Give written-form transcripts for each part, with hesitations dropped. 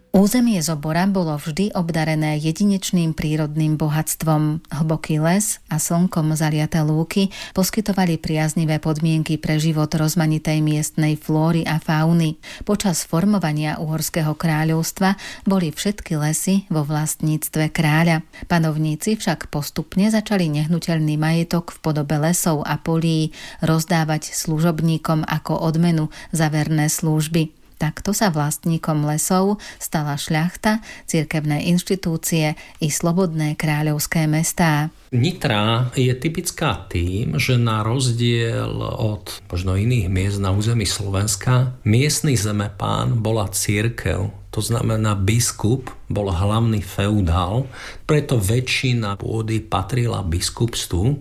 Územie Zobora bolo vždy obdarené jedinečným prírodným bohatstvom. Hlboký les a slnkom zaliaté lúky poskytovali priaznivé podmienky pre život rozmanitej miestnej flóry a fauny. Počas formovania Uhorského kráľovstva boli všetky lesy vo vlastníctve kráľa. Panovníci však postupne začali nehnuteľný majetok v podobe lesov a polí rozdávať služobníkom ako odmenu za verné služby. Takto sa vlastníkom lesov stala šľachta, cirkevné inštitúcie i slobodné kráľovské mestá. Nitra je typická tým, že na rozdiel od možno iných miest na území Slovenska, miestny zemepán bola cirkev. To znamená, biskup bol hlavný feudál, preto väčšina pôdy patrila biskupstvu.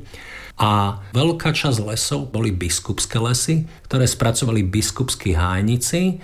A veľká časť lesov boli biskupské lesy, ktoré spracovali biskupskí hájnici.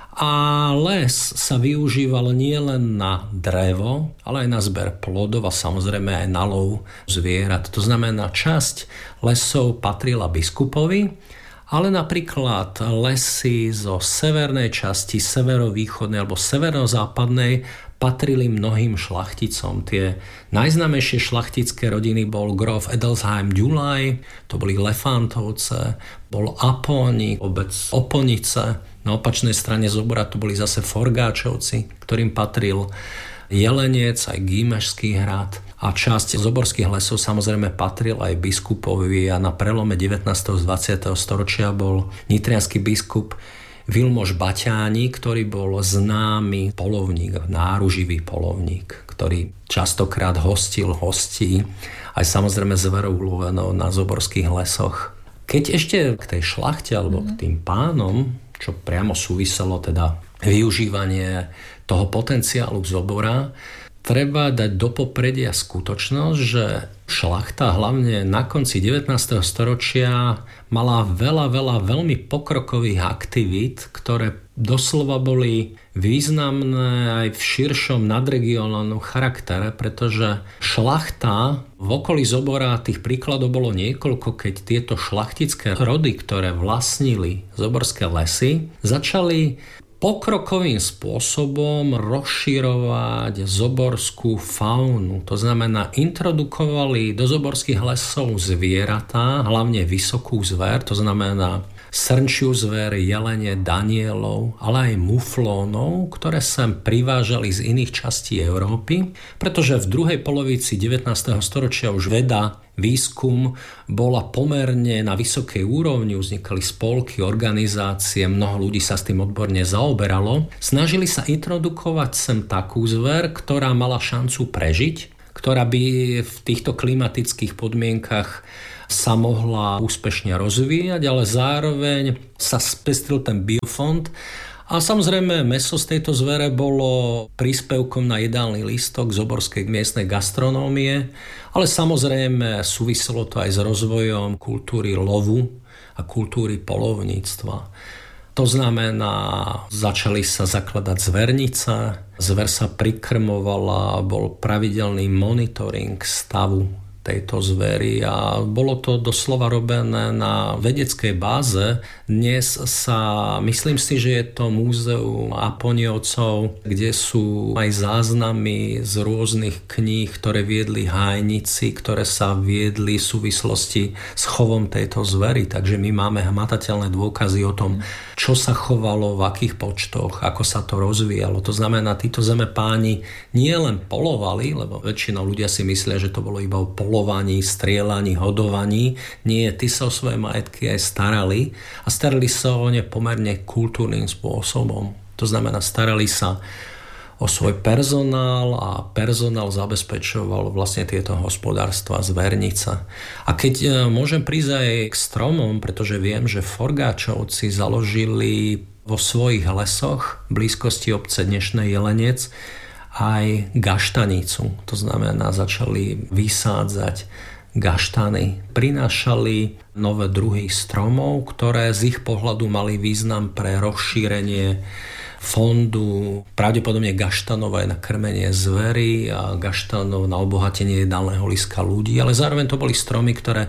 A les sa využíval nielen na drevo, ale aj na zber plodov a samozrejme aj na lov zvierat. To znamená, časť lesov patrila biskupovi, ale napríklad lesy zo severnej časti, severovýchodnej alebo severozápadnej patrili mnohým šlachticom. Tie najznámejšie šlachtické rodiny bol grof Edelsheim-Gyulay, to boli Lefantovce, bol Apóni, obec Oponice. Na opačnej strane Zobora to boli zase Forgáčovci, ktorým patril Jelenec, aj Gýmešský hrad. A časť zoborských lesov samozrejme patril aj biskupovi a na prelome 19. a 20. storočia bol nitriansky biskup Vilmoš Baťáni, ktorý bol známy polovník, náruživý polovník, ktorý častokrát hostí aj samozrejme zverov ulovenou na zoborských lesoch. Keď ešte k tej šlachte alebo k tým pánom, čo priamo súviselo teda využívanie toho potenciálu Zobora, treba dať do popredia skutočnosť, že šlachta hlavne na konci 19. storočia mala veľa veľmi pokrokových aktivít, ktoré doslova boli významné aj v širšom nadregionálnom charaktere, pretože šlachta v okolí Zobora, tých príkladov bolo niekoľko, keď tieto šlachtické rody, ktoré vlastnili zoborské lesy, začali pokrokovým spôsobom rozširovať zoborskú faunu. To znamená, introdukovali do zoborských lesov zvieratá, hlavne vysokú zver, to znamená srnčiu zver, jelene, danielov, ale aj muflónov, ktoré sem privážali z iných častí Európy, pretože v druhej polovici 19. storočia už veda, výskum bola pomerne na vysokej úrovni, vznikali spolky, organizácie, mnoho ľudí sa s tým odborne zaoberalo. Snažili sa introdukovať sem takú zver, ktorá mala šancu prežiť, ktorá by v týchto klimatických podmienkach sa mohla úspešne rozvíjať, ale zároveň sa spestril ten biofond. A samozrejme, mäso z tejto zvere bolo príspevkom na jedálny lístok zoborskej miestnej gastronómie, ale samozrejme súviselo to aj s rozvojom kultúry lovu a kultúry polovníctva. To znamená, začali sa zakladať zvernice, zver sa prikrmovala, bol pravidelný monitoring stavu tejto zvery a bolo to doslova robené na vedeckej báze. Dnes sa, myslím si, že je to múzeum Aponiovcov, kde sú aj záznamy z rôznych kníh, ktoré viedli hájnici, ktoré sa viedli v súvislosti s chovom tejto zvery. Takže my máme hmatateľné dôkazy o tom, čo sa chovalo, v akých počtoch, ako sa to rozvíjalo. To znamená, títo zemepáni nie len polovali, lebo väčšinou ľudia si myslia, že to bolo iba o polovaní, strieľaní, hodovaní. Nie, tí sa o svoje majetky aj starali a starali sa o ne pomerne kultúrnym spôsobom. To znamená, starali sa o svoj personál a personál zabezpečoval vlastne tieto hospodárstva, zvernice. A keď môžem prísť aj k stromom, pretože viem, že Forgáčovci založili vo svojich lesoch v blízkosti obce dnešnej Jelenec aj gaštanicu. To znamená, začali vysádzať gaštany. Prinášali nové druhy stromov, ktoré z ich pohľadu mali význam pre rozšírenie fondu, pravdepodobne gaštanov aj na krmenie zvery a gaštanov na obohatenie jedálneho lístka ľudí, ale zároveň to boli stromy, ktoré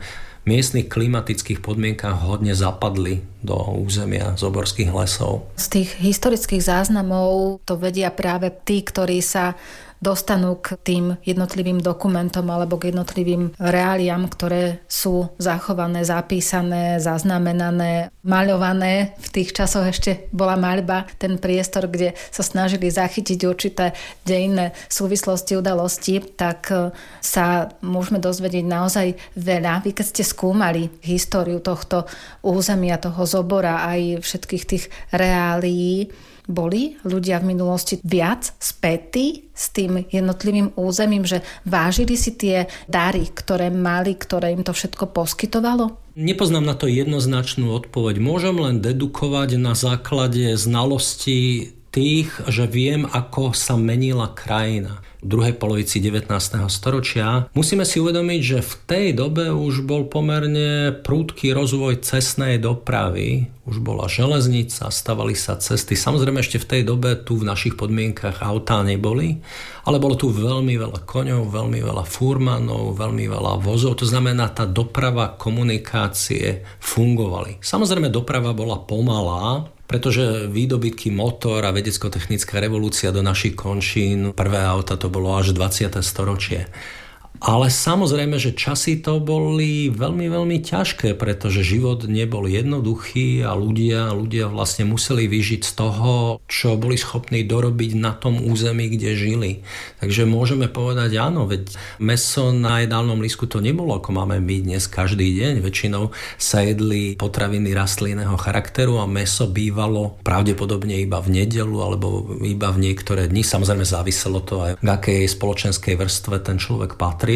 miestnych klimatických podmienkach hodne zapadli do územia zoborských lesov. Z tých historických záznamov to vedia práve tí, ktorí sa dostanú k tým jednotlivým dokumentom alebo k jednotlivým reáliám, ktoré sú zachované, zapísané, zaznamenané, maľované. V tých časoch ešte bola maľba ten priestor, kde sa snažili zachytiť určité dejinné súvislosti, udalosti, tak sa môžeme dozvedieť naozaj veľa. Vy keď ste skúmali históriu tohto územia, toho Zobora aj všetkých tých reálií, boli ľudia v minulosti viac spätí s tým jednotlivým územím, že vážili si tie dary, ktoré mali, ktoré im to všetko poskytovalo? Nepoznám na to jednoznačnú odpoveď. Môžem len dedukovať na základe znalostí tých, že viem, ako sa menila krajina v druhej polovici 19. storočia. Musíme si uvedomiť, že v tej dobe už bol pomerne prudký rozvoj cestnej dopravy. Už bola železnica, stavali sa cesty. Samozrejme ešte v tej dobe tu v našich podmienkach autá neboli, ale bolo tu veľmi veľa koňov, veľmi veľa furmanov, veľmi veľa vozov. To znamená, tá doprava, komunikácie fungovali. Samozrejme doprava bola pomalá, pretože výdobytky motor a vedecko-technická revolúcia do našich končín, prvé auta to bolo až 20. storočie. Ale samozrejme, že časy to boli veľmi, veľmi ťažké, pretože život nebol jednoduchý a ľudia vlastne museli vyžiť z toho, čo boli schopní dorobiť na tom území, kde žili. Takže môžeme povedať áno, veď mäso na jedálnom lístku to nebolo, ako máme my dnes každý deň. Väčšinou sa jedli potraviny rastlinného charakteru a mäso bývalo pravdepodobne iba v nedeľu alebo iba v niektoré dni. Samozrejme záviselo to aj, k akej spoločenskej vrstve ten človek patrí.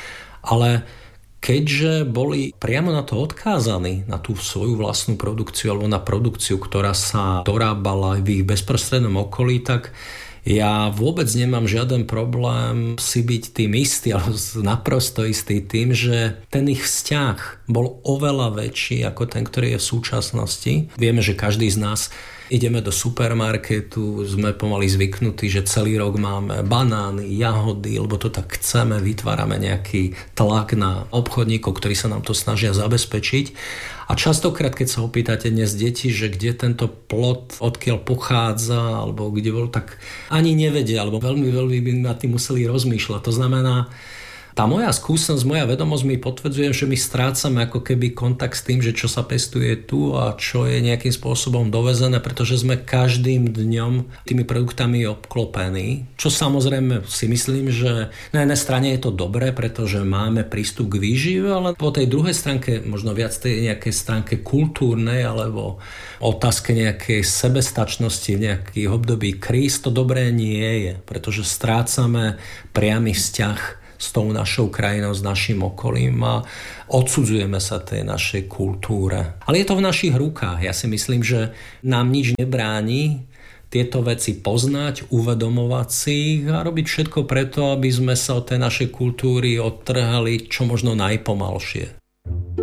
Ale keďže boli priamo na to odkázaní, na tú svoju vlastnú produkciu alebo na produkciu, ktorá sa dorábala v ich bezprostrednom okolí, tak ja vôbec nemám žiaden problém si byť tým istý, ale naprosto istý tým, že ten ich vzťah bol oveľa väčší ako ten, ktorý je v súčasnosti. Vieme, že každý z nás ideme do supermarketu, sme pomaly zvyknutí, že celý rok máme banány, jahody, lebo to tak chceme, vytvárame nejaký tlak na obchodníkov, ktorí sa nám to snažia zabezpečiť. A častokrát, keď sa opýtate dnes deti, že kde tento plod, odkiaľ pochádza, alebo kde bol, tak ani nevedia, alebo veľmi by nad tým museli rozmýšľať. To znamená, tá moja skúsenosť, moja vedomosť mi potvrdzuje, že my strácame ako keby kontakt s tým, že čo sa pestuje tu a čo je nejakým spôsobom dovezené, pretože sme každým dňom tými produktami obklopení. Čo samozrejme si myslím, že na jednej strane je to dobré, pretože máme prístup k výžive, ale po tej druhej stránke, možno viac tej nejakej stránke kultúrnej alebo otázke nejakej sebestačnosti v nejakých období kríz, to dobré nie je, pretože strácame priamy vzťah s tou našou krajinou, s našim okolím a odsudzujeme sa tej našej kultúre. Ale je to v našich rukách. Ja si myslím, že nám nič nebráni tieto veci poznať, uvedomovať si ich a robiť všetko preto, aby sme sa od tej našej kultúry odtrhali čo možno najpomalšie.